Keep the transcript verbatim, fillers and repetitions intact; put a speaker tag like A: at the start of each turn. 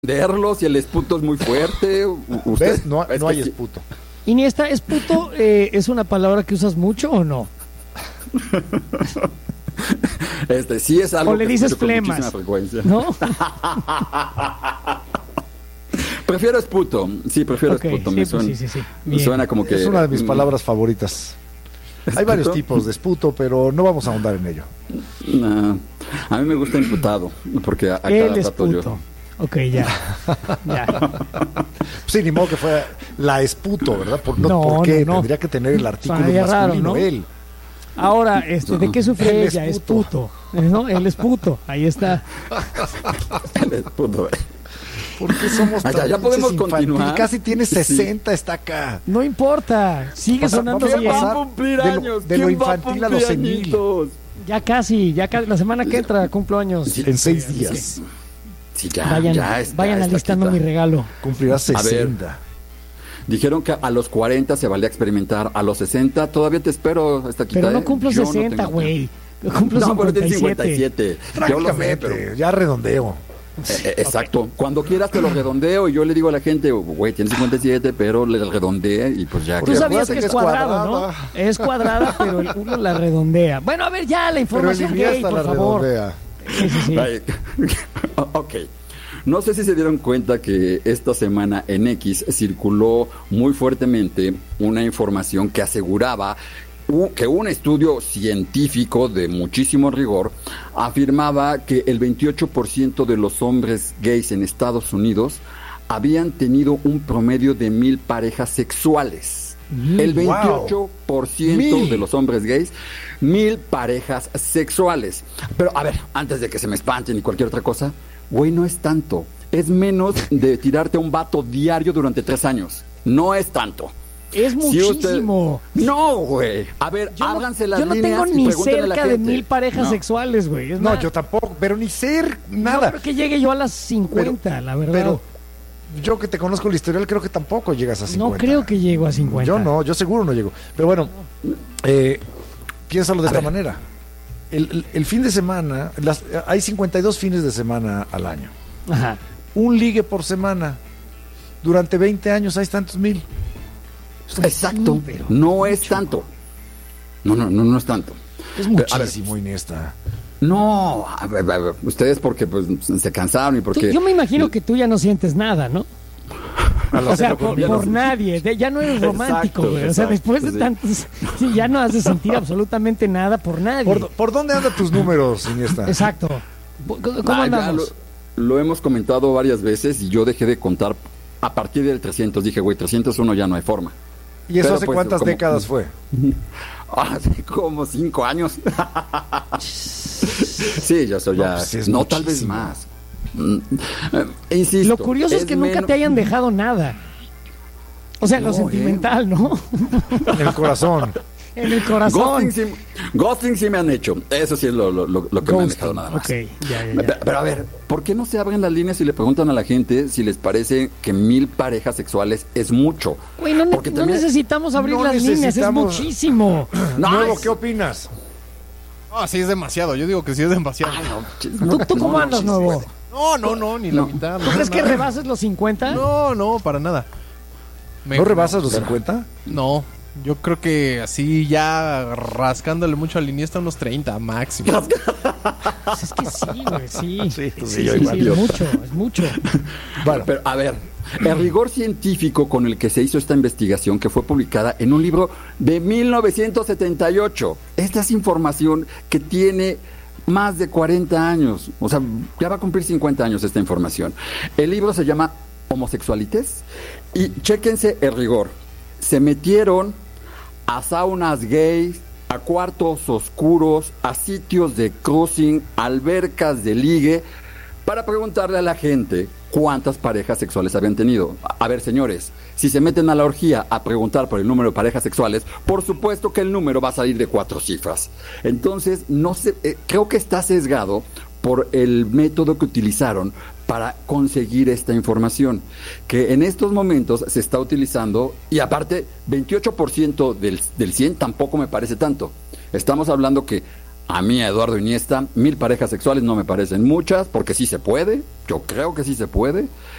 A: defenderlo si el esputo es muy fuerte. Usted,
B: ¿ves? No,
A: es
B: no hay
A: sí.
B: esputo.
C: Iniesta, ¿esputo eh, es una palabra que usas mucho o no?
A: Este, sí es algo
C: o le
A: que
C: dices
A: escucho con
C: flemas,
A: muchísima frecuencia.
C: ¿no?
A: Prefiero esputo, sí, prefiero
C: Okay,
A: esputo.
C: sí,
A: me
C: pues
A: suena,
C: sí, sí, sí.
A: me
C: Bien.
A: suena como que...
B: Es una de mis palabras favoritas. Hay varios
A: ¿Esputo?
B: tipos de esputo, pero no vamos a ahondar en ello.
A: No, a mí me gusta imputado, porque a, a
C: El
A: cada rato yo...
C: esputo. Ok, ya. ya.
B: Sí, ni modo que fuera la esputo, ¿verdad? Por, no,
C: No,
B: ¿por qué?
C: no, no.
B: Tendría que tener el artículo
C: Sonaría raro,
B: masculino,
C: ¿no?
B: él.
C: Ahora, este, ¿de qué sufre
B: El
C: ella?
B: esputo.
C: Esputo. ¿No? El esputo. Ahí está.
A: El esputo, eh.
B: ¿Por qué somos
A: Ah, ya,
B: tan
A: ya podemos
B: pinches infantiles?
A: continuar.
B: Casi tiene
A: Sí.
B: sesenta, está acá.
C: No importa. Sigue
B: Pasa-
C: sonando
B: vamos a
C: bien.
B: pasar
A: Va a cumplir
B: de lo-
A: años.
B: de lo
A: ¿Quién va a
B: infantil a lo
A: cumplir
B: senil.
A: añitos?
C: Ya casi, ya casi. La semana que entra cumplo años.
A: Sí,
B: En seis
A: sí,
B: días
A: Sí, ya,
C: Vayan,
A: ya está,
C: vayan
A: está
C: alistando
A: quita.
C: mi regalo.
B: cumplirá
A: A ver.
B: sesenta.
A: Dijeron que a los cuarenta se valía experimentar, a los sesenta todavía te espero esta quita.
C: Pero no
A: ¿eh?
C: cumplo
A: Yo no
C: sesenta,
A: tengo
C: güey. Cumplo
A: No, pero tienes
C: cincuenta y
A: cincuenta y
C: siete.
A: siete. Yo lo sé,
B: Prácticamente,
A: pero...
B: ya redondeo.
A: Eh, eh, exacto. Cuando quieras te lo redondeo y yo le digo a la gente, güey, tienes cincuenta y siete, pero le redondeé y pues ya.
C: Tú
B: Porque
C: sabías
B: acuérdate
C: que
B: que
C: es
B: es
C: cuadrado, ¿no?
B: cuadrada.
C: Es cuadrada, pero el uno la redondea. Bueno, a ver, ya, la
B: Pero el
C: información gay,
B: Iniesta
C: por
B: la
C: favor.
B: redondea.
C: Sí, sí, sí.
A: Ay, ok. No sé si se dieron cuenta que esta semana en X circuló muy fuertemente una información que aseguraba u- que un estudio científico de muchísimo rigor afirmaba que el veintiocho por ciento de los hombres gays en Estados Unidos habían tenido un promedio de mil parejas sexuales. El veintiocho por ciento
B: Mil.
A: de los hombres gays, mil parejas sexuales. Pero a ver, antes de que se me espanten y cualquier otra cosa, güey, no es tanto. Es menos de tirarte a un vato diario durante tres años. No es tanto.
C: Es
A: Si usted-
C: muchísimo.
A: No, güey. A ver,
C: Yo no,
A: ábranse las
C: yo no
A: líneas
C: tengo
A: y
C: ni
A: pregúntenle a la
C: cerca de
A: gente.
C: mil parejas
A: No.
C: sexuales, güey. Es
B: No,
C: más,
B: yo tampoco, pero ni ser
C: no
B: nada.
C: creo que llegue yo a las cincuenta, la verdad.
B: Pero yo que te conozco el historial, creo que tampoco llegas a cincuenta.
C: no creo que llego a cincuenta.
B: Yo no, yo seguro no llego. Pero bueno, eh, piénsalo de esta manera. El, el- el fin de semana, las, hay cincuenta y dos fines de semana al año.
C: Ajá.
B: Un ligue por semana. Durante veinte años hay tantos mil.
A: Exacto.
C: Sí, pero
A: No es tanto. No, no, no, no es tanto.
B: Es
A: Pero, a ver,
B: muchísimo, Iniesta.
A: No, a ver, a ver, ustedes porque pues se cansaron y
C: Tú-
A: porque...
C: yo me imagino que tú ya no sientes nada, ¿no?
A: A lo
C: O sea,
A: mejor
C: por,
A: ya no
C: por
A: sé.
C: nadie. de- ya no eres romántico,
A: Exacto,
C: güey. O sea,
A: exacto,
C: después de
A: sí.
C: tantos... Sí, ya no has de sentir absolutamente nada por nadie.
B: ¿Por, por dónde andan tus números, Iniesta?
C: Exacto. ¿Cómo
A: Ah, ya
C: andamos?
A: lo, lo hemos comentado varias veces y yo dejé de contar a partir del trescientos. Dije, güey, trescientos uno ya no hay forma.
B: ¿Y eso
A: Pero,
B: hace
A: pues,
B: cuántas
A: como-
B: décadas fue?
A: Hace como cinco años. Sí, yo soy
B: No,
A: ya...
B: pues, es
A: no, tal vez
B: muchísimo.
A: más. Mm, eh, Insisto.
C: Lo curioso es que nunca
A: menos-
C: te hayan dejado nada. O sea, en lo
A: No,
C: sentimental, ¿no?
B: En el corazón.
C: En el corazón.
A: Ghosting sí, ghosting sí me han hecho. Eso sí es lo, lo, lo- lo que me han dejado nada más.
C: Ok, ya, ya,
A: Pero,
C: ya.
A: pero a ver, ¿por qué no se abren las líneas y le preguntan a la gente si les parece que mil parejas sexuales es mucho?
C: Güey, no, ne-
A: Porque
C: no
A: también-
C: necesitamos abrir
B: no
C: las líneas, es
B: necesitamos-
C: muchísimo.
A: No,
B: Nuevo,
A: es-
B: ¿qué opinas?
D: Ah, sí es demasiado. Yo digo que sí es demasiado.
A: Ah, no, chis-
C: ¿Tú,
A: no,
C: tú cómo
A: no,
C: andas,
A: chis-
C: nuevo?
D: No, no, no, ni la
A: No.
D: mitad.
C: ¿Tú
D: no,
C: crees que
D: nada.
C: rebases los cincuenta?
D: No, no, para nada. Me-
B: ¿No rebasas los cincuenta?
D: No, yo creo que así ya rascándole mucho al Iniesta unos treinta máximo.
C: Pues es que sí, güey, sí.
B: Sí, tú
C: Sí,
B: sí, yo
C: sí,
B: igual.
C: sí, es mucho, es mucho.
B: Bueno,
A: Pero, a ver, el rigor científico con el que se hizo esta investigación, que fue publicada en un libro de mil novecientos setenta y ocho, esta es información que tiene más de cuarenta años, o sea, ya va a cumplir cincuenta años esta información. El libro se llama Homosexualites y chéquense el rigor. Se metieron a saunas gays, a cuartos oscuros, a sitios de cruising, albercas de ligue, para preguntarle a la gente cuántas parejas sexuales habían tenido. A, a ver, señores, si se meten a la orgía a preguntar por el número de parejas sexuales, por supuesto que el número va a salir de cuatro cifras. Entonces, no sé, eh, creo que está sesgado por el método que utilizaron para conseguir esta información, que en estos momentos se está utilizando, y aparte, veintiocho por ciento del, del cien tampoco me parece tanto. Estamos hablando que A mí, a Eduardo Iniesta, mil parejas sexuales no me parecen muchas, porque sí se puede, yo creo que sí se puede,